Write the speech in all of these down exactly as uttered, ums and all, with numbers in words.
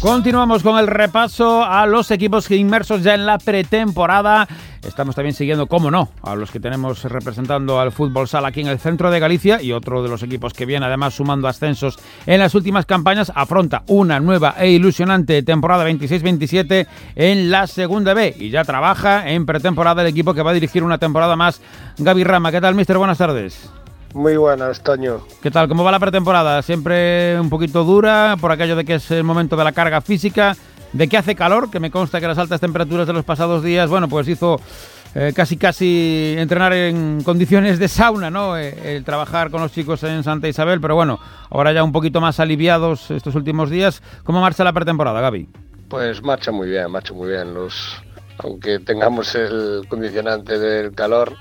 Continuamos con el repaso a los equipos inmersos ya en la pretemporada. Estamos también siguiendo, cómo no, a los que tenemos representando al fútbol sala aquí en el centro de Galicia, y otro de los equipos que viene además sumando ascensos en las últimas campañas afronta una nueva e ilusionante temporada veintiséis veintisiete en la segunda B y ya trabaja en pretemporada el equipo que va a dirigir una temporada más. Gaby Rama, ¿qué tal, mister? Buenas tardes. Muy buenas, Toño. ¿Qué tal? ¿Cómo va la pretemporada? Siempre un poquito dura por aquello de que es el momento de la carga física, de que hace calor, que me consta que las altas temperaturas de los pasados días, bueno, pues hizo eh, casi casi entrenar en condiciones de sauna, ¿no? Eh, el trabajar con los chicos en Santa Isabel, pero bueno, ahora ya un poquito más aliviados estos últimos días. ¿Cómo marcha la pretemporada, Gaby? Pues marcha muy bien, marcha muy bien. Los, aunque tengamos el condicionante del calor,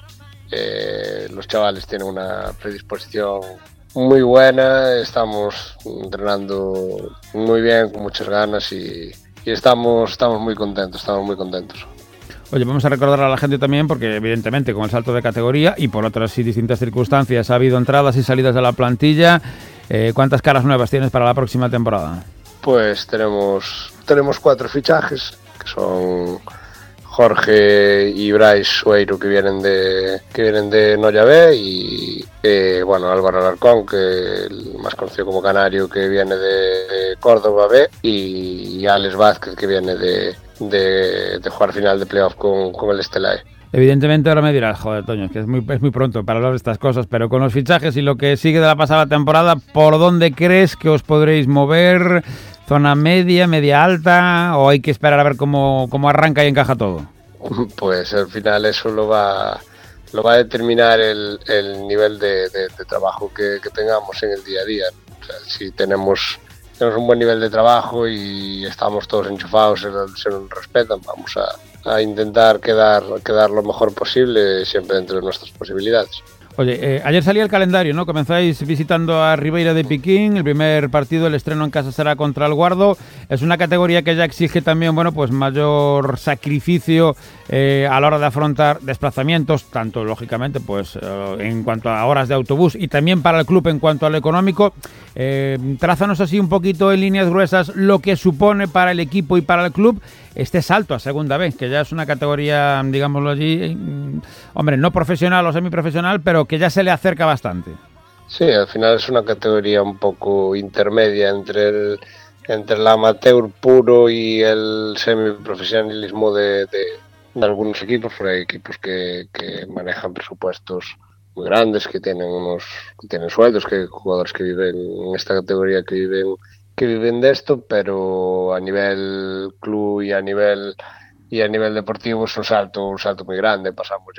Eh, los chavales tienen una predisposición muy buena, estamos entrenando muy bien, con muchas ganas y, y estamos, estamos muy contentos, estamos muy contentos. Oye, vamos a recordar a la gente también, porque evidentemente con el salto de categoría y por otras y distintas circunstancias ha habido entradas y salidas de la plantilla. Eh, ¿Cuántas caras nuevas tienes para la próxima temporada? Pues tenemos, tenemos cuatro fichajes, que son Jorge y Brais Sueiro, que vienen de que vienen de Noia B, y eh, bueno, Álvaro Alarcón, que el más conocido como Canario, que viene de Córdoba B, y Alex Vázquez, que viene de, de, de jugar final de playoff con, con el Estelae. Evidentemente ahora me dirás, joder, Toño, que es muy, es muy pronto para hablar de estas cosas, pero con los fichajes y lo que sigue de la pasada temporada, ¿por dónde crees que os podréis mover? ¿Zona media, media alta, o hay que esperar a ver cómo, cómo arranca y encaja todo? Pues al final eso lo va, lo va a determinar el, el nivel de, de, de trabajo que, que tengamos en el día a día. O sea, si tenemos, tenemos un buen nivel de trabajo y estamos todos enchufados, se, se nos respetan, vamos a, a intentar quedar, quedar lo mejor posible, siempre dentro de nuestras posibilidades. Oye, eh, ayer salía el calendario, ¿no? Comenzáis visitando a Ribeira de Piquín, el primer partido, el estreno en casa será contra el Guardo. Es una categoría que ya exige también, bueno, pues mayor sacrificio eh, a la hora de afrontar desplazamientos, tanto lógicamente, pues eh, en cuanto a horas de autobús y también para el club en cuanto a lo económico. Eh, trázanos así un poquito en líneas gruesas lo que supone para el equipo y para el club este salto a segunda B, que ya es una categoría, digámoslo allí, hombre, no profesional o semiprofesional, pero que ya se le acerca bastante. Sí, al final es una categoría un poco intermedia entre el, entre el amateur puro y el semiprofesionalismo de, de, de algunos equipos, porque hay equipos que, que manejan presupuestos muy grandes, que tienen unos que tienen sueldos, que hay jugadores que viven en esta categoría que viven que viven de esto, pero a nivel club y a nivel y a nivel deportivo es un salto un salto muy grande. Pasamos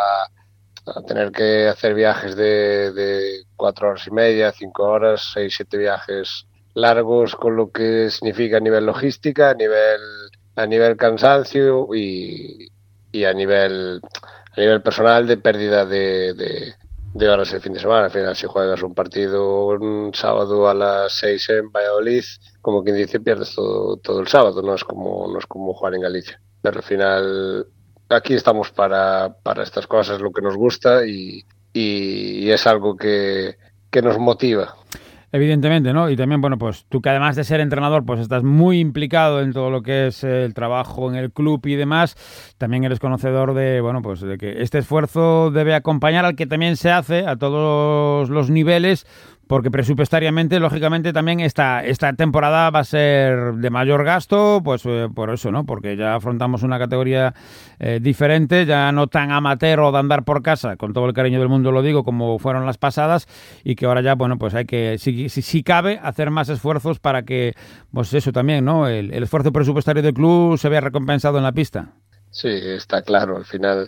ya a tener que hacer viajes de, de cuatro horas y media, cinco horas, seis, siete viajes largos, con lo que significa a nivel logística, a nivel a nivel cansancio y, y a nivel a nivel personal de pérdida de, de de horas el fin de semana. Al final, si juegas un partido un sábado a las seis en Valladolid, como quien dice, pierdes todo, todo el sábado, no es como no es como jugar en Galicia. Pero al final, aquí estamos para, para estas cosas, lo que nos gusta, y, y, y es algo que, que nos motiva. Evidentemente, ¿no? Y también, bueno, pues tú que además de ser entrenador, pues estás muy implicado en todo lo que es el trabajo en el club y demás, también eres conocedor de, bueno, pues de que este esfuerzo debe acompañar al que también se hace a todos los niveles, porque presupuestariamente, lógicamente, también esta, esta temporada va a ser de mayor gasto, pues eh, por eso, ¿no? Porque ya afrontamos una categoría eh, diferente, ya no tan amateur o de andar por casa, con todo el cariño del mundo lo digo, como fueron las pasadas, y que ahora ya, bueno, pues hay que, si, si, si cabe, hacer más esfuerzos para que, pues eso también, ¿no? El, el esfuerzo presupuestario del club se vea recompensado en la pista. Sí, está claro. Al final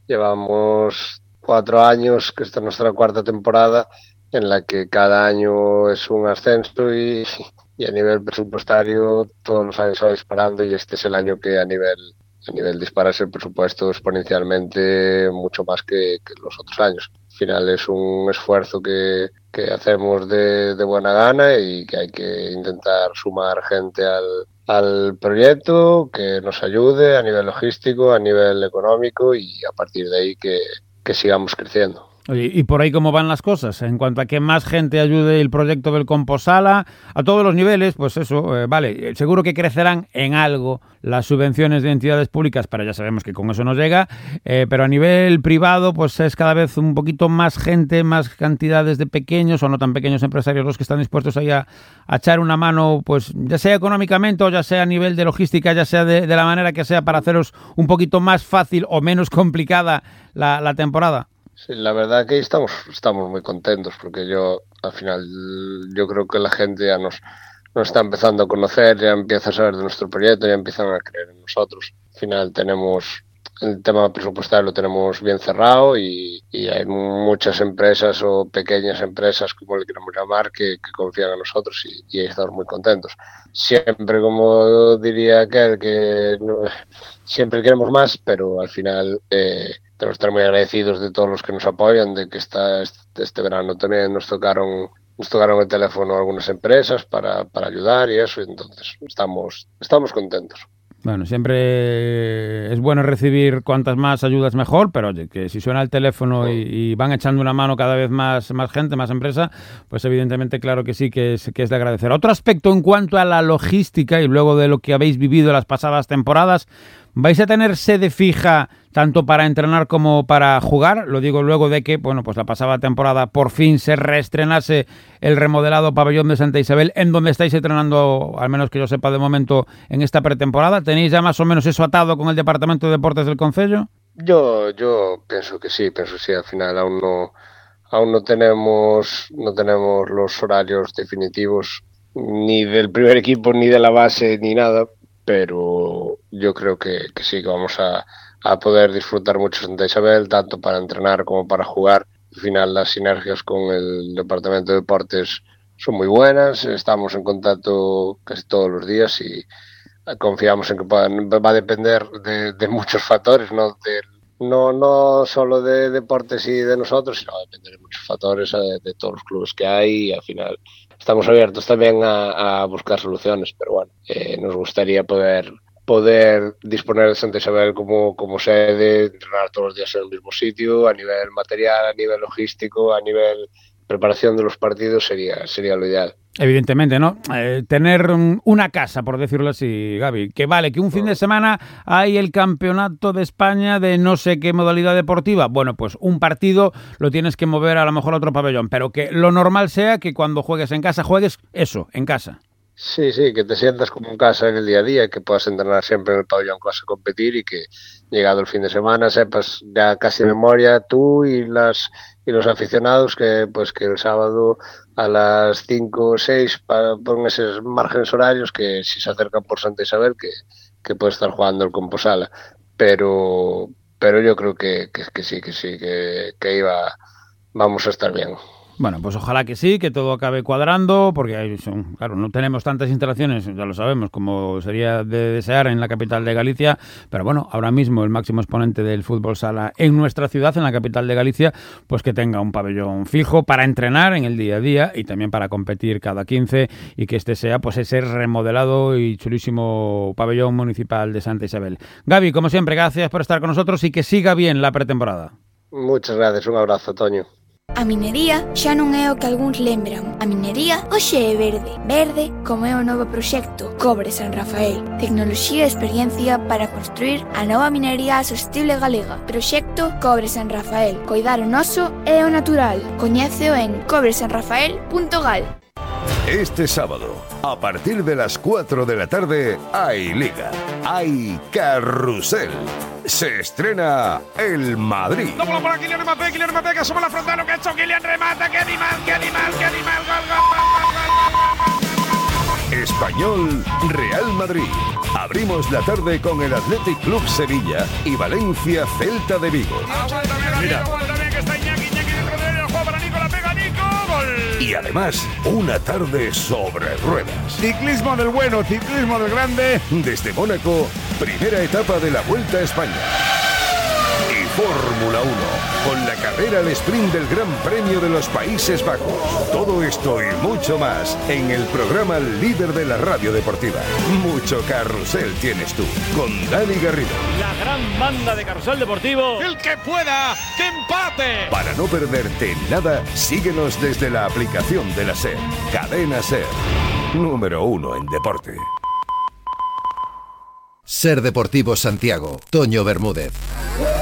llevamos cuatro años, que esta es nuestra cuarta temporada, en la que cada año es un ascenso y, y a nivel presupuestario todos los años se va disparando, y este es el año que a nivel a nivel dispararse el presupuesto exponencialmente mucho más que, que los otros años. Al final es un esfuerzo que, que hacemos de, de buena gana y que hay que intentar sumar gente al, al proyecto que nos ayude a nivel logístico, a nivel económico, y a partir de ahí que, que sigamos creciendo. Oye, ¿y por ahí cómo van las cosas? En cuanto a que más gente ayude el proyecto del Composala, a todos los niveles, pues eso, eh, vale, seguro que crecerán en algo las subvenciones de entidades públicas, pero ya sabemos que con eso no llega, eh, pero a nivel privado, pues es cada vez un poquito más gente, más cantidades de pequeños o no tan pequeños empresarios los que están dispuestos ahí a, a echar una mano, pues ya sea económicamente o ya sea a nivel de logística, ya sea de, de la manera que sea, para haceros un poquito más fácil o menos complicada la, la temporada. Sí, la verdad que estamos, estamos muy contentos porque yo, al final, yo creo que la gente ya nos, nos está empezando a conocer, ya empieza a saber de nuestro proyecto, ya empiezan a creer en nosotros. Al final tenemos, el tema presupuestario lo tenemos bien cerrado y, y hay muchas empresas o pequeñas empresas, como le queramos llamar, que, que confían en nosotros y, y ahí estamos muy contentos. Siempre, como diría aquel, que no, siempre queremos más, pero al final... Eh, tenemos que estar muy agradecidos de todos los que nos apoyan, de que esta, este, este verano también nos tocaron nos tocaron el teléfono algunas empresas para, para ayudar y eso, y entonces estamos, estamos contentos. Bueno, siempre es bueno recibir cuantas más ayudas mejor, pero oye, que si suena el teléfono y, y van echando una mano cada vez más, más gente, más empresa, pues evidentemente claro que sí, que es, que es de agradecer. Otro aspecto en cuanto a la logística y luego de lo que habéis vivido las pasadas temporadas, ¿vais a tener sede fija tanto para entrenar como para jugar? Lo digo luego de que, bueno, pues la pasada temporada por fin se reestrenase el remodelado pabellón de Santa Isabel, en donde estáis entrenando, al menos que yo sepa de momento, en esta pretemporada. ¿Tenéis ya más o menos eso atado con el Departamento de Deportes del Concello? Yo, yo pienso que sí, pienso que sí. Al final aún no, aún no tenemos, no tenemos los horarios definitivos ni del primer equipo, ni de la base, ni nada. Pero yo creo que, que sí, que vamos a, a poder disfrutar mucho Santa Isabel, tanto para entrenar como para jugar. Al final las sinergias con el Departamento de Deportes son muy buenas, estamos en contacto casi todos los días y confiamos en que puedan, va a depender de, de muchos factores, ¿no? De, no, no solo de deportes y de nosotros, sino va a depender de muchos factores, de, de todos los clubes que hay y al final... Estamos abiertos también a, a buscar soluciones, pero bueno, eh, nos gustaría poder poder disponer de Santa Isabel como, como sede, entrenar todos los días en el mismo sitio, a nivel material, a nivel logístico, a nivel preparación de los partidos, sería, sería lo ideal. Evidentemente, ¿no? Eh, tener una casa, por decirlo así, Gaby, que vale, que un fin de semana hay el campeonato de España de no sé qué modalidad deportiva. Bueno, pues un partido lo tienes que mover a lo mejor a otro pabellón, pero que lo normal sea que cuando juegues en casa, juegues eso, en casa. Sí, sí, que te sientas como en casa en el día a día, que puedas entrenar siempre en el pabellón que vas a competir y que llegado el fin de semana sepas ya casi de memoria tú y las y los aficionados que pues que el sábado a las cinco o seis por esos márgenes horarios que si se acercan por Santa Isabel que, que puede estar jugando el Composala, pero pero yo creo que, que, que sí, que sí, que, que iba vamos a estar bien. Bueno, pues ojalá que sí, que todo acabe cuadrando, porque hay, son, claro, no tenemos tantas instalaciones, ya lo sabemos, como sería de desear en la capital de Galicia, pero bueno, ahora mismo el máximo exponente del fútbol sala en nuestra ciudad, en la capital de Galicia, pues que tenga un pabellón fijo para entrenar en el día a día y también para competir cada quince y que este sea pues ese remodelado y chulísimo pabellón municipal de Santa Isabel. Gaby, como siempre, gracias por estar con nosotros y que siga bien la pretemporada. Muchas gracias, un abrazo, Toño. A minería xa non é o que algúns lembran. A minería hoxe é verde. Verde como é o novo proxecto Cobre San Rafael. Tecnoloxía e experiencia para construir a nova minería sostible galega. Proxecto Cobre San Rafael. Coidar o noso é o natural. Coñéceo en cobre san rafael punto gal. Este sábado, a partir de las cuatro de la tarde, hay Liga, hay Carrusel. Se estrena el Madrid. No, por aquí, Kylian Mbappé, Kylian Mbappé, que asoma la frontal, lo que ha hecho Kylian, remata, qué animal, qué animal, qué animal, gol, gol, gol, gol, gol. Español, Real Madrid. Abrimos la tarde con el Athletic Club Sevilla y Valencia Celta de Vigo. Mira, también que está Iñaki, Iñaki dentro de él, el juego para Nico, la pega Nico, gol. Y además, una tarde sobre ruedas. Ciclismo del bueno, ciclismo del grande. Desde Mónaco, primera etapa de la Vuelta a España. Y Fórmula uno, con la carrera al sprint del Gran Premio de los Países Bajos. Todo esto y mucho más en el programa líder de la radio deportiva. Mucho carrusel tienes tú, con Dani Garrido. La gran banda de Carrusel Deportivo. El que pueda, que empate. Para no perderte nada, síguenos desde la aplicación de la SER. Cadena SER, número uno en deporte. SER Deportivo Santiago, Toño Bermúdez.